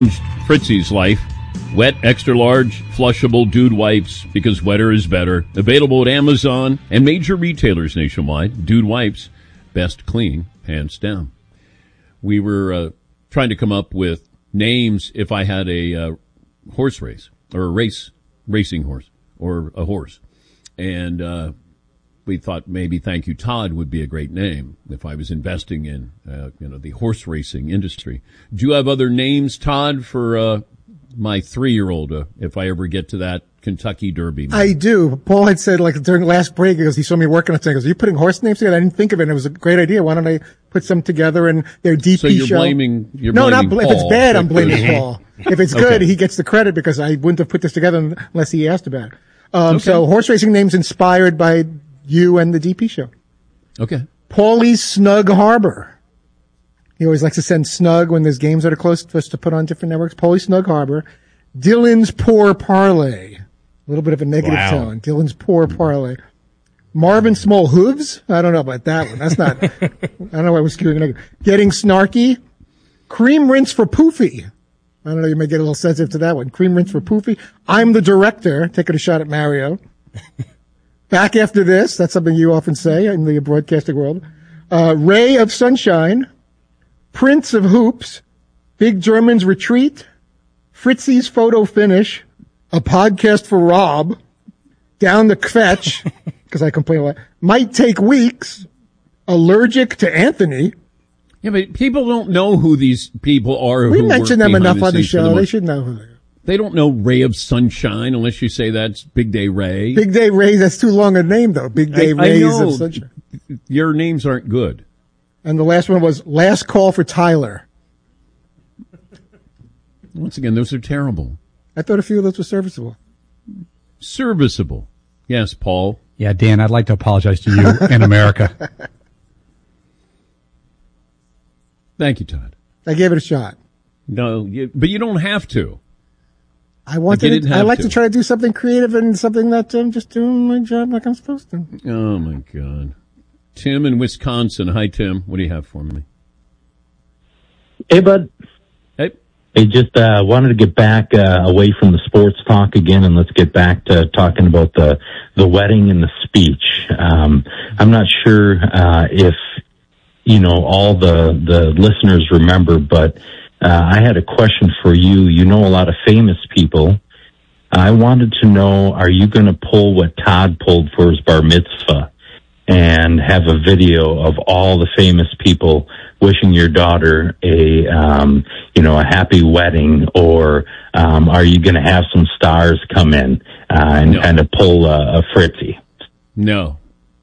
Fritzy's life. Wet, extra large, flushable Dude wipes because wetter is better. Available at Amazon and major retailers nationwide. Dude wipes, best clean, hands down. We were trying to come up with names if I had a horse race or a racing horse or a horse. And we thought maybe Thank You Todd would be a great name if I was investing in the horse racing industry. Do you have other names, Todd, for my 3-year-old if I ever get to that Kentucky Derby? I do. Paul had said, like, during the last break, because he saw me working on something, he goes, "Are you putting horse names together?" I didn't think of it, and it was a great idea. Why don't I put some together in their DP so you're show? Blaming no, not Paul. if it's bad, I'm blaming Paul. If it's good, Okay. he gets the credit because I wouldn't have put this together unless he asked about it. Okay. So horse racing names inspired by you and the DP show. Okay. Paulie's Snug Harbor. He always likes to send Snug when there's games that are close for us to put on different networks. Paulie Snug Harbor. Dylan's Poor Parlay. A little bit of a negative tone. Dylan's Poor Parlay. Marvin Small Hooves. I don't know about that one. That's not, I don't know why we're skewing negative. Getting Snarky. Cream Rinse for Poofy. I don't know, you may get a little sensitive to that one. Cream Rinse for Poofy. I'm the Director. Taking a shot at Mario. Back after this. That's something you often say in the broadcasting world. Ray of Sunshine. Prince of Hoops. Big German's Retreat. Fritzy's Photo Finish. A Podcast for Rob. Down the Kvetch. Because I complain a lot. Might Take Weeks. Allergic to Anthony. Yeah, but people don't know who these people are. We mentioned them enough on the show. They should know who they are. They don't know Ray of Sunshine unless you say that's Big Day Ray. Big Day Ray, that's too long a name, though. Big Day Rays of Sunshine. Your names aren't good. And the last one was Last Call for Tyler. Once again, those are terrible. I thought a few of those were serviceable. Serviceable. Yes, Paul. Yeah, Dan, I'd like to apologize to you in America. Thank you, Todd. I gave it a shot. No, but you don't have to. I like to try to do something creative and something that I'm just doing my job like I'm supposed to. Oh, my God. Tim in Wisconsin. Hi, Tim. What do you have for me? Hey, bud. Hey. Hey, just wanted to get back away from the sports talk again, and let's get back to talking about the wedding and the speech. I'm not sure if all the listeners remember, but I had a question for you. You know a lot of famous people. I wanted to know, are you going to pull what Todd pulled for his bar mitzvah and have a video of all the famous people wishing your daughter a happy wedding, or are you going to have some stars come in and kind of pull a Fritzy? No.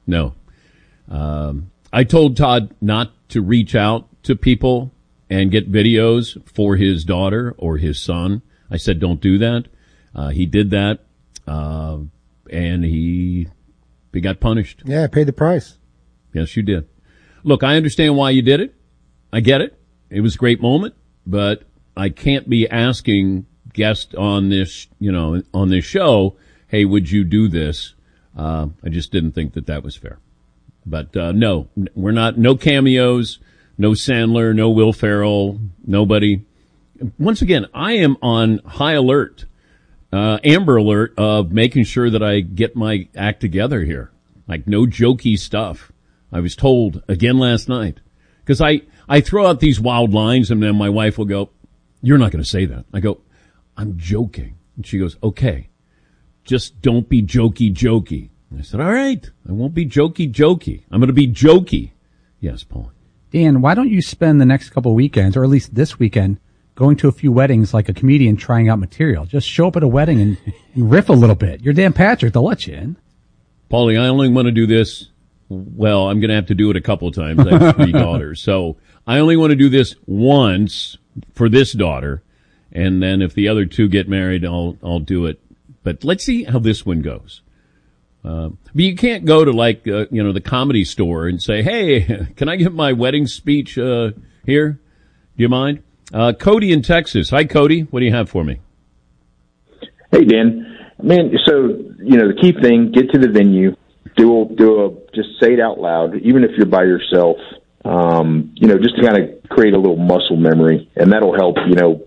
I told Todd not to reach out to people and get videos for his daughter or his son. I said, don't do that. He did that, and he got punished. Yeah, I paid the price. Yes, you did. Look, I understand why you did it. I get it. It was a great moment, but I can't be asking guests on this, on this show, hey, would you do this? I just didn't think that was fair. But, no, we're not, no cameos, no Sandler, no Will Ferrell, nobody. Once again, I am on high alert, Amber Alert of making sure that I get my act together here. Like no jokey stuff. I was told again last night. Cause I throw out these wild lines and then my wife will go, you're not going to say that. I go, I'm joking. And she goes, okay, just don't be jokey. I said, all right, I won't be jokey. I'm going to be jokey. Yes, Paul. Dan, why don't you spend the next couple of weekends, or at least this weekend, going to a few weddings like a comedian trying out material? Just show up at a wedding and riff a little bit. You're Dan Patrick. They'll let you in. Paulie, I only want to do this. Well, I'm going to have to do it a couple of times. I have 3 daughters. So I only want to do this once for this daughter. And then if the other 2 get married, I'll do it. But let's see how this one goes. But you can't go to the Comedy Store and say, hey, can I get my wedding speech, here? Do you mind? Cody in Texas. Hi, Cody. What do you have for me? Hey, Dan. Man, so, the key thing, get to the venue, just say it out loud, even if you're by yourself, just to kind of create a little muscle memory, and that'll help,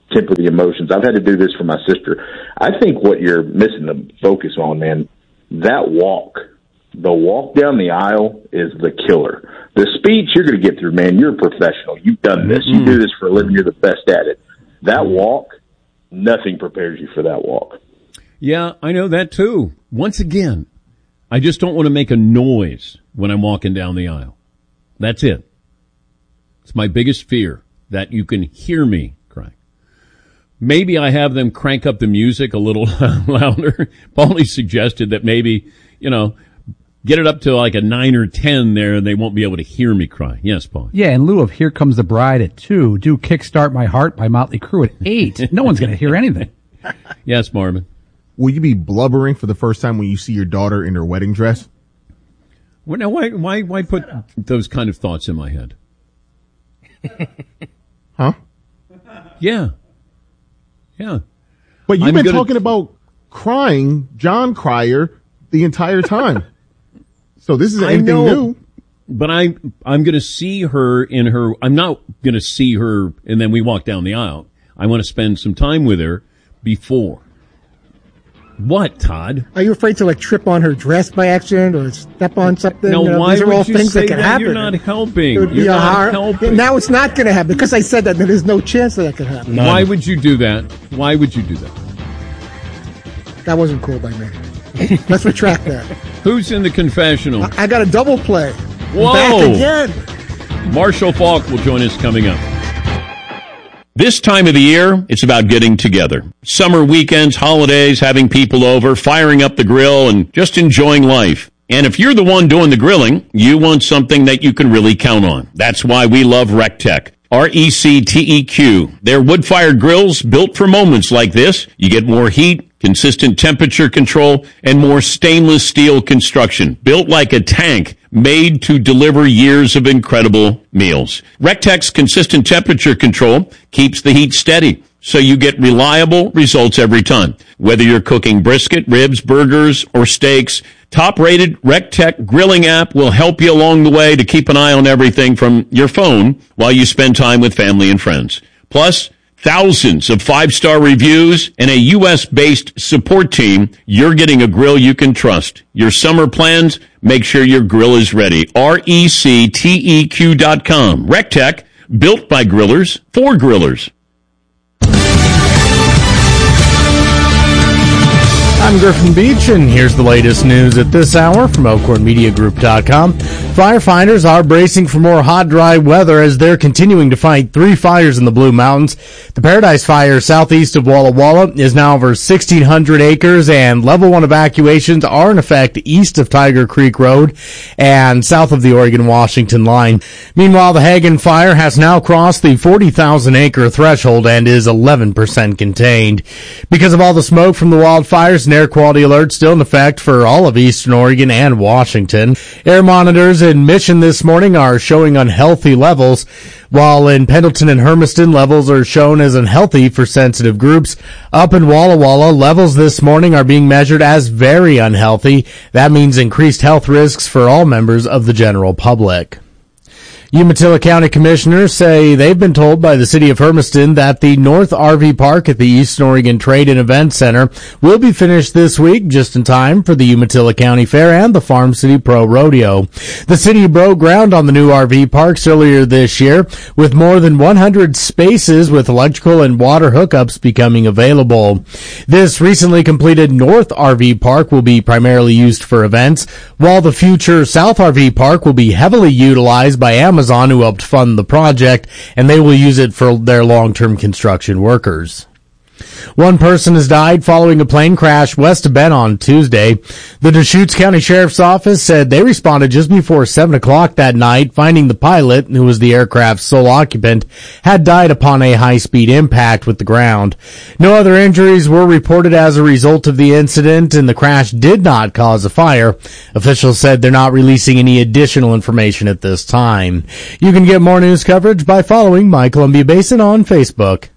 temper the emotions. I've had to do this for my sister. I think what you're missing the focus on, man, the walk down the aisle is the killer. The speech you're going to get through, man, you're a professional. You've done this. You do this for a living. You're the best at it. That walk, nothing prepares you for that walk. Yeah, I know that too. Once again, I just don't want to make a noise when I'm walking down the aisle. That's it. It's my biggest fear, that you can hear me crying. Maybe I have them crank up the music a little louder. Paulie suggested that maybe, get it up to like a 9 or 10 there and they won't be able to hear me cry. Yes, Paul. Yeah, in lieu of Here Comes the Bride at 2, do Kickstart My Heart by Motley Crue at 8. No one's going to hear anything. Yes, Marvin. Will you be blubbering for the first time when you see your daughter in her wedding dress? Well, now, why put those kind of thoughts in my head? Huh? Yeah. But you've been talking about crying, John Cryer, the entire time. So this isn't anything new. But I'm going to see her I'm not going to see her and then we walk down the aisle. I want to spend some time with her before. What, Todd? Are you afraid to trip on her dress by accident or step on something? No, why these are would all you things say that can happen. You're not helping. It would be You're not helping. Now it's not going to happen. Because I said that, there's no chance that could happen. None. Why would you do that? Why would you do that? That wasn't cool by me. Let's retract that. Who's in the confessional? I got a double play. Whoa! Back again. Marshall Falk will join us coming up. This time of the year, it's about getting together. Summer weekends, holidays, having people over, firing up the grill, and just enjoying life. And if you're the one doing the grilling, you want something that you can really count on. That's why we love RecTech. RecTeq. They're wood-fired grills built for moments like this. You get more heat, consistent temperature control, and more stainless steel construction. Built like a tank, made to deliver years of incredible meals. RecTech's consistent temperature control keeps the heat steady, so you get reliable results every time. Whether you're cooking brisket, ribs, burgers, or steaks, top-rated RecTech grilling app will help you along the way to keep an eye on everything from your phone while you spend time with family and friends. Plus, thousands of 5-star reviews and a U.S.-based support team. You're getting a grill you can trust. Your summer plans, make sure your grill is ready. RecTeq.com. RecTech, built by grillers, for grillers. I'm Griffin Beach, and here's the latest news at this hour from ElkhornMediaGroup.com. Firefighters are bracing for more hot, dry weather as they're continuing to fight 3 fires in the Blue Mountains. The Paradise Fire southeast of Walla Walla is now over 1,600 acres, and level 1 evacuations are in effect east of Tiger Creek Road and south of the Oregon-Washington line. Meanwhile, the Hagen Fire has now crossed the 40,000-acre threshold and is 11% contained. Because of all the smoke from the wildfires, an air quality alert still in effect for all of eastern Oregon and Washington. Air monitors in Mission this morning are showing unhealthy levels, while in Pendleton and Hermiston, levels are shown as unhealthy for sensitive groups. Up in Walla Walla, levels this morning are being measured as very unhealthy. That means increased health risks for all members of the general public. Umatilla County Commissioners say they've been told by the city of Hermiston that the North RV Park at the Eastern Oregon Trade and Event Center will be finished this week, just in time for the Umatilla County Fair and the Farm City Pro Rodeo. The city broke ground on the new RV parks earlier this year, with more than 100 spaces with electrical and water hookups becoming available. This recently completed North RV Park will be primarily used for events, while the future South RV Park will be heavily utilized by Amazon, who helped fund the project, and they will use it for their long-term construction workers. One person has died following a plane crash west of Bend on Tuesday. The Deschutes County Sheriff's Office said they responded just before 7 o'clock that night, finding the pilot, who was the aircraft's sole occupant, had died upon a high-speed impact with the ground. No other injuries were reported as a result of the incident, and the crash did not cause a fire. Officials said they're not releasing any additional information at this time. You can get more news coverage by following My Columbia Basin on Facebook.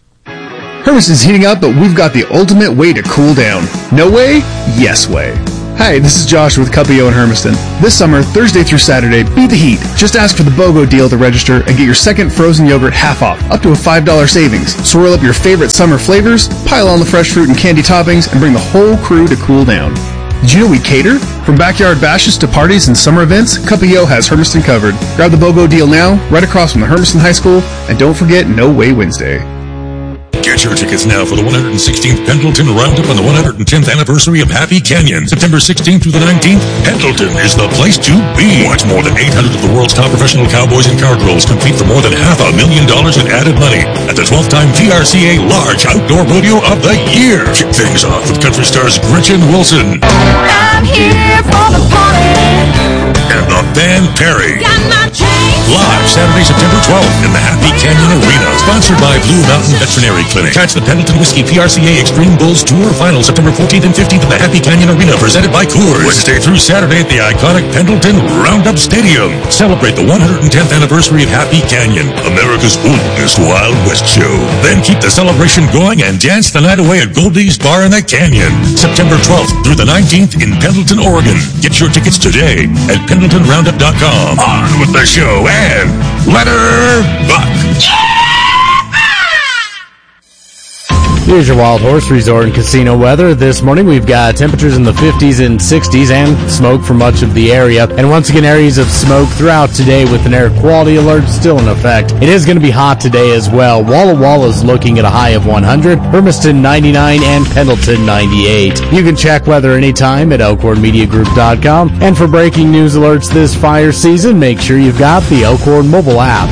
Hermiston's heating up, but we've got the ultimate way to cool down. No way? Yes way. Hi, this is Josh with Cuppio in Hermiston. This summer, Thursday through Saturday, beat the heat. Just ask for the BOGO deal to register and get your second frozen yogurt half off, up to a $5 savings. Swirl up your favorite summer flavors, pile on the fresh fruit and candy toppings, and bring the whole crew to cool down. Did you know we cater? From backyard bashes to parties and summer events, Cuppio has Hermiston covered. Grab the BOGO deal now, right across from the Hermiston High School, and don't forget No Way Wednesday. Get your tickets now for the 116th Pendleton Roundup on the 110th anniversary of Happy Canyon. September 16th through the 19th, Pendleton is the place to be. Watch more than 800 of the world's top professional cowboys and cowgirls compete for more than $500,000 in added money at the 12th time VRCA Large Outdoor Rodeo of the Year. Kick things off with country stars Gretchen Wilson. I'm here for the party. And the band Perry. Got my chain. Live Saturday, September 12th in the Happy Canyon Arena. Sponsored by Blue Mountain Veterinary Clinic. Catch the Pendleton Whiskey PRCA Extreme Bulls Tour Final September 14th and 15th at the Happy Canyon Arena, presented by Coors. Wednesday through Saturday at the iconic Pendleton Roundup Stadium. Celebrate the 110th anniversary of Happy Canyon, America's oldest Wild West show. Then keep the celebration going and dance the night away at Goldie's Bar in the Canyon. September 12th through the 19th in Pendleton, Oregon. Get your tickets today at PendletonRoundup.com. On with the show and let her buck. Here's your Wild Horse Resort and Casino weather. This morning we've got temperatures in the 50s and 60s and smoke for much of the area. And once again, areas of smoke throughout today with an air quality alert still in effect. It is going to be hot today as well. Walla Walla is looking at a high of 100, Hermiston 99, and Pendleton 98. You can check weather anytime at elkhornmediagroup.com. And for breaking news alerts this fire season, make sure you've got the Elkhorn mobile app.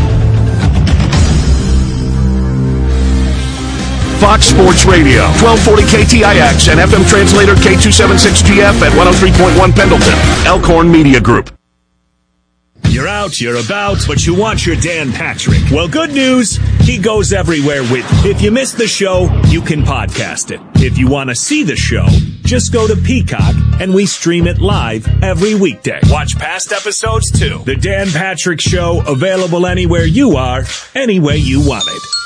Fox Sports Radio, 1240 KTIX and FM translator K276GF at 103.1 Pendleton. Elkhorn Media Group. You're out, you're about, but you want your Dan Patrick. Well, good news, he goes everywhere with you. If you missed the show, you can podcast it. If you want to see the show, just go to Peacock, and we stream it live every weekday. Watch past episodes, too. The Dan Patrick Show, available anywhere you are, any way you want it.